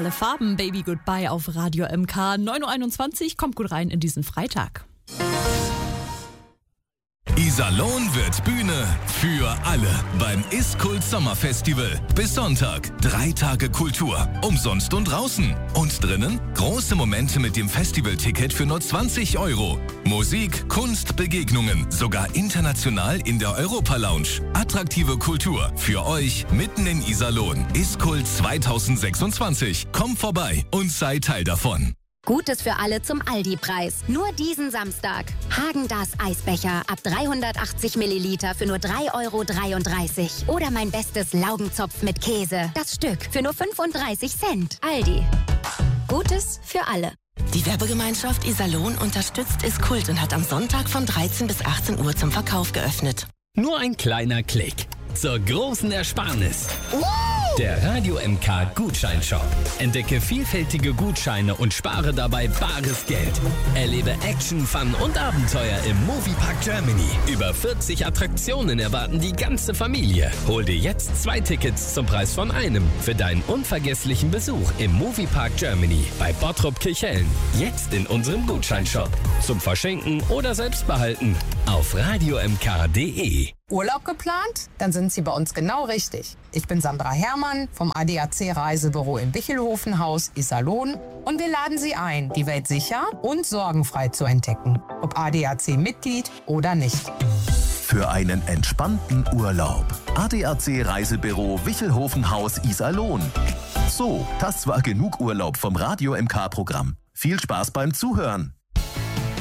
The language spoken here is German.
Alle Farben, Baby Goodbye auf Radio MK. 9.21 Uhr, kommt gut rein in diesen Freitag. Iserlohn wird Bühne für alle beim Ist-Kult Sommerfestival. Bis Sonntag 3 Tage Kultur, umsonst und draußen. Und drinnen große Momente mit dem Festivalticket für nur 20 €. Musik, Kunst, Begegnungen, sogar international in der Europa-Lounge. Attraktive Kultur für euch mitten in Iserlohn. Ist-Kult 2026. Kommt vorbei und seid Teil davon. Gutes für alle zum Aldi-Preis. Nur diesen Samstag. Häagen-Dazs Eisbecher ab 380 Milliliter für nur 3,33 €. Oder mein bestes Laugenzopf mit Käse. Das Stück für nur 35 Cent. Aldi. Gutes für alle. Die Werbegemeinschaft Iserlohn unterstützt Ist-Kult und hat am Sonntag von 13 bis 18 Uhr zum Verkauf geöffnet. Nur ein kleiner Klick zur großen Ersparnis. Der Radio MK Gutscheinshop. Entdecke vielfältige Gutscheine und spare dabei bares Geld. Erlebe Action, Fun und Abenteuer im Moviepark Germany. Über 40 Attraktionen erwarten die ganze Familie. Hol dir jetzt 2 Tickets zum Preis von einem für deinen unvergesslichen Besuch im Moviepark Germany bei Bottrop Kirchhellen. Jetzt in unserem Gutscheinshop. Zum Verschenken oder selbst behalten auf radiomk.de. Urlaub geplant? Dann sind Sie bei uns genau richtig. Ich bin Sandra Herrmann vom ADAC Reisebüro im Bichelhofenhaus Iserlohn und wir laden Sie ein, die Welt sicher und sorgenfrei zu entdecken. Ob ADAC-Mitglied oder nicht. Für einen entspannten Urlaub. ADAC Reisebüro Wichelhofenhaus Iserlohn. So, das war genug Urlaub vom Radio MK-Programm. Viel Spaß beim Zuhören.